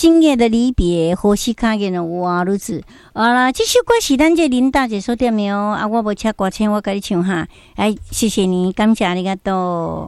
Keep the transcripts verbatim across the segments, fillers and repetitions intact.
星夜的离别，呼吸卡嘅呢哇如此。好啦，这首歌是咱这林大姐所点的哦。啊，我无请歌请我给你唱哈。哎，谢谢你，感谢你个多。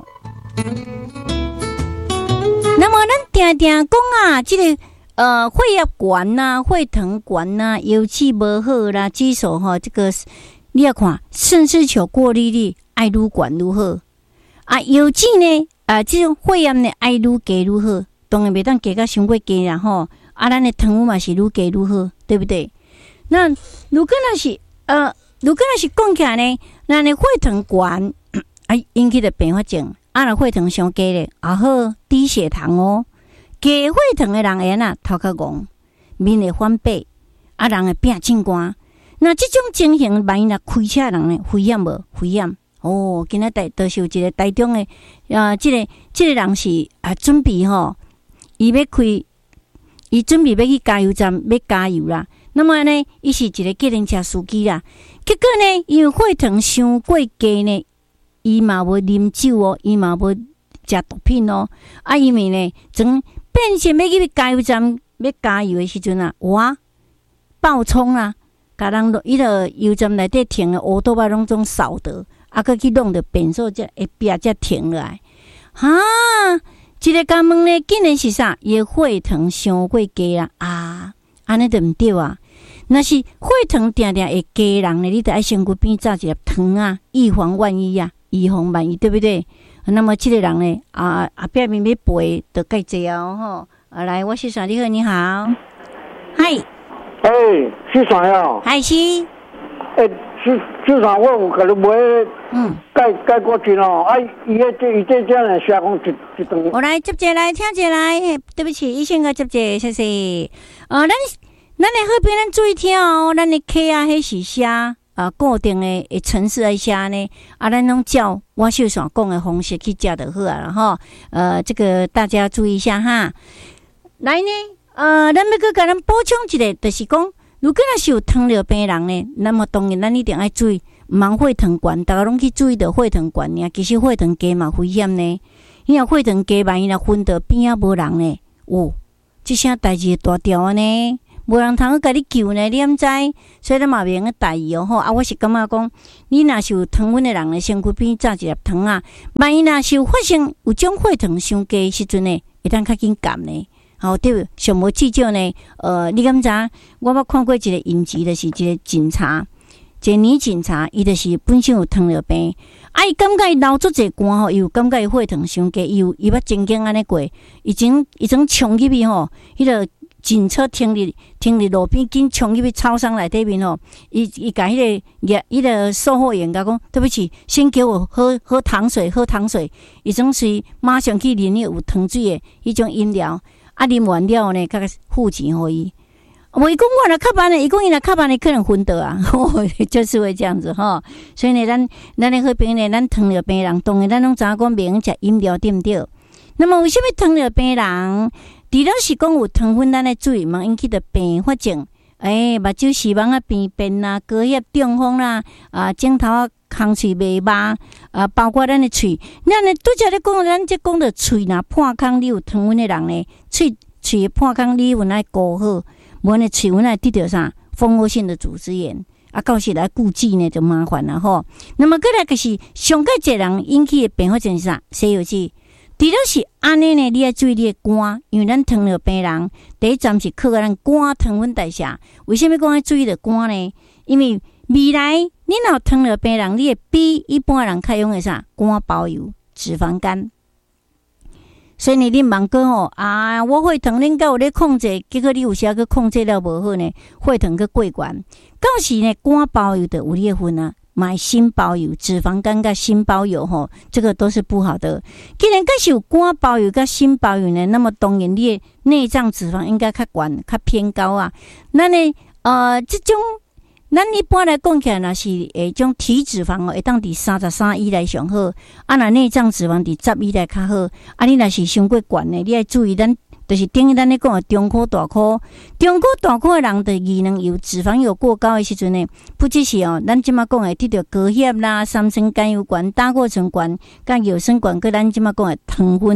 那么咱定定讲啊，这个呃血压悬呐、血糖悬呐、油脂无好啦，指数吼、哦，这个你要看肾丝球过滤率爱愈悬愈好啊，油脂呢啊，这种血压呢爱愈低愈好。当然袂当加到伤过低啦吼，啊，咱的糖嘛是愈低愈好，对不对？那如果那是呃，如果那是讲起来呢，咱的血糖悬啊，引起的并发症，啊，若血糖伤低咧，也好低血糖哦。低血糖的人缘啊，头壳戆，面会反白，啊，人会变真寒。那这种情形，万一若开车人呢，危险无？危险。哦，今仔台都是有一个台中的啊，这个这个人是啊，准备吼。伊要开，伊准备要去加油站要加油啦。那么呢，伊是一个计程车司机啦。结果呢，因为血糖伤过低呢，伊嘛无啉酒哦，伊嘛无食毒品哦。啊，因为呢，从变成要去加油站要加油的时阵啊，哇，爆冲啦，甲人落伊个油站内底停的乌多巴拢总扫得，啊，佮去弄着变数才会壁才停落来，哈。一个家问呢，竟然是啥？伊血糖伤过低啦啊！安尼就毋对啊！若是血糖定定会低人呢，你得爱身躯边炸一粒糖啊，预防万一啊，预防万一，对不对？那么这个人呢，啊啊，表面要背得介济哦吼！啊，来，我是啥？你好，你好，嗨， 哎，是啥呀？ 嗨是， 哎，是是啥？我有甲你买，嗯，解解过钱哦，啊，伊个这伊这这样下讲一一顿。 我来接者来，听者来，对不起，医生个接者，谢谢。呃，咱咱的好朋友，咱注意听哦，咱的 K 啊，迄是写啊固定的诶程式来写呢，啊，咱拢照我秀爽讲的方式去食就好啊了哈。呃，这个大家注意一下哈。来呢，呃，咱要搁甲咱补充一个，就是讲，如果若是有糖尿病人呢，那么当然咱一定要注意。毋通血糖悬，大家拢去注意到血糖悬呢。其实血糖低嘛危险呢。因为血糖低，万一若昏倒边仔无人呢，哦，这啥代志会大条啊呢？无人通去甲你救呢，你毋知？所以咱嘛袂用个大意哦吼。啊，我是感觉讲，你若是有糖分的人呢，身躯边炸一粒糖啊，万一若是有发生有种血糖伤低时阵呢，会当较紧降呢。好对，上无至少呢，呃，你敢知？我捌看过一个影集，就是一个警察。一个女警察，伊就是本身有糖尿病，啊，伊感觉伊流足侪汗吼，伊有感觉伊血糖伤低，伊有伊捌曾经安尼过，伊曾伊曾冲入去吼，迄个警车停伫停伫路边，紧冲入去超商内底面吼，伊伊甲迄个业迄个售货员甲讲，对不起，先给我喝喝糖水，喝糖水，伊总是马上去啉迄有糖水的迄种饮料，啊，啉完了呢，甲付钱互伊。我伊讲我若较慢呢，伊讲伊若较慢呢，可能昏倒啊，就是会这样子哈。所以呢，咱咱的好朋友呢，咱糖尿病人，当然咱拢知影讲袂用食饮料，对不对？那么为什么糖尿病人除了是讲有糖分，咱来注意，嘛引起的并发症，诶、欸，目睭视网啊变变啦，高血中风啦，啊，镜头啊空喙袂擘，啊，包括咱的喙，咱呢拄则咧讲，咱即讲到喙若破空，你有糖分的人呢，喙喙破空，你有爱顾好。无呢，喙纹来得到啥蜂窝性的组织炎啊，到时来顾忌呢就麻烦了吼。那么过来就是上个侪人引起的并发症是啥？西药剂。除了是安尼呢，你要注意你的肝，因为咱糖尿病人第一站是靠咱肝糖分代谢。为什么讲要注意的肝呢？因为未来你若糖尿病人，你会比一般人较用的啥肝包油、脂肪肝。所以呢，你茫讲吼啊，我血糖恁敢有咧控制，结果你有时去控制了无好呢，血糖去过悬。到时呢，肝包油的有裂痕啊，买心包油、脂肪肝跟心包油吼，这个都是不好的。既然该是有肝包油跟心包油呢，那么当然你的内脏脂肪应该较悬、较偏高啊。那呢，呃，这种。咱一般来讲起来，若是诶种体脂肪哦，会当伫三十三以内上好，啊，若内脏脂肪伫十以内较好。啊，你若是伤过悬呢，你要注意，咱就是等于咱咧讲诶中科大科，中科大科诶人的机能油、脂肪油过高诶时阵呢，不只是哦，咱即马讲诶得到高血啦、三酸甘油管、胆固醇管、甲药酸管，佮咱即马讲诶糖分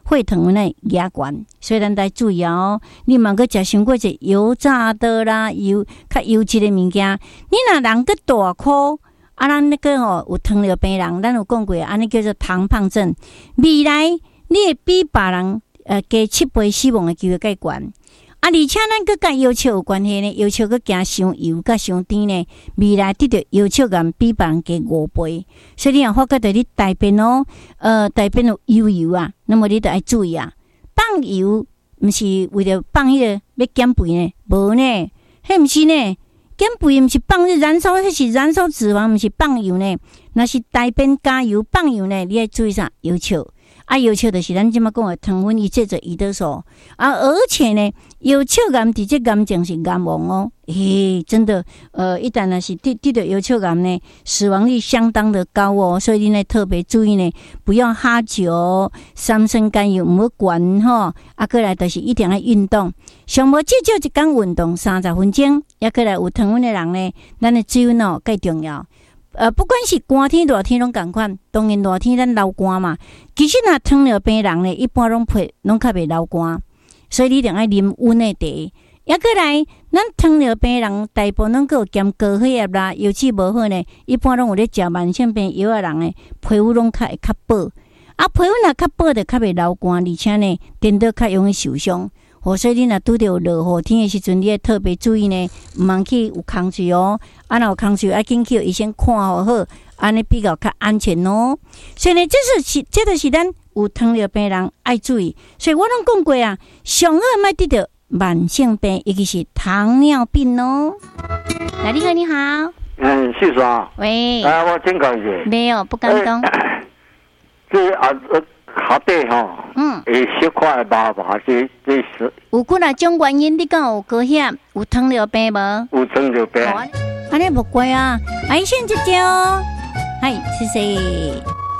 血糖呢压悬，所以咱得注意哦。你莫去食伤过这油炸的啦，油较油脂的物件。你若人个大箍，啊，咱那个吼有糖尿病人，咱有讲过，安尼叫做糖胖症。未来你会比别人呃加七倍死亡的机会较悬。啊，而且咱佮甲腰笑有关系呢，腰笑佮惊伤油佮伤甜呢，未来得到腰笑癌比别人加五倍，所以你若发觉到你大便哦，呃，大便有油油啊，那么你得要注意啊，放油毋是为了放迄个要减肥呢，无呢，迄毋是呢，减肥毋是放迄燃烧，迄是燃烧脂肪，毋是放油呢，若是大便加油放油呢，你要注意啥？腰笑。啊，腰笑就是咱即马讲的糖分一制作胰岛素啊，而且呢，腰笑癌伫这癌症是癌王哦，嘿，真的，呃，一旦若是得得到腰笑癌呢，死亡率相当的高哦，所以你呢特别注意呢，不要喝酒，三酸甘油毋好灌吼，啊，过来就是一定要运动，上无至少一天运动三十分钟，也过来有糖分的人呢，咱的水分哦介重要。呃，不管是寒天热天拢共款，当然热天咱流汗嘛。其实若糖尿病人呢，一般拢配拢较袂流汗，所以你一定要啉温的茶。也过来，咱糖尿病人大部分拢有兼高血压啦，油脂无好呢，一般拢有咧食慢性病药的人呢，皮肤拢较会较薄。啊，皮肤若较薄的较袂流汗，而且呢，颠倒较容易受伤。哦，所以你若拄着落雨天的时阵，你要特别注意呢，毋通去有空气哦。啊，若有空气，要紧去医生看好好，安尼比较较安全哦。所以呢，这是是，这就是咱有糖尿病人爱注意。所以我拢讲过啊，上好莫得到慢性病，尤其是糖尿病哦。来，你好，你好。 嗯，是啥？ 喂。 啊，我请教一下。 没有，不敢当。 这啊呃。下底吼，嗯，会小块麻麻，这这是有几啊种原因？你讲有高血压、有糖尿病无？ 有糖尿病。 安尼无怪啊，阿医生姐姐哦，嗨，谢谢。